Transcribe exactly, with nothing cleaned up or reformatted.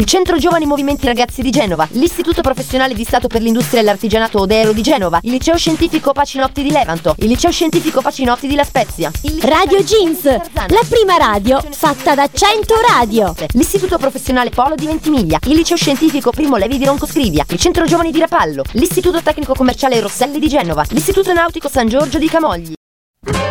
il Centro Giovani Movimenti Ragazzi di Genova, l'Istituto Professionale di Stato per l'Industria e l'Artigianato Odero di Genova, il Liceo Scientifico Pacinotti di Levanto, il Liceo Scientifico Pacinotti di La Spezia, Radio Jeans, la prima radio fatta da cento radio, l'Istituto Professionale Polo di Ventimiglia, il Liceo Scientifico Primo Levi di Roncoscrivia, il Centro Giovani di Rapallo, l'Istituto Tecnico Commerciale Rosselli di Genova, l'Istituto Nautico San Giorgio di Camogli.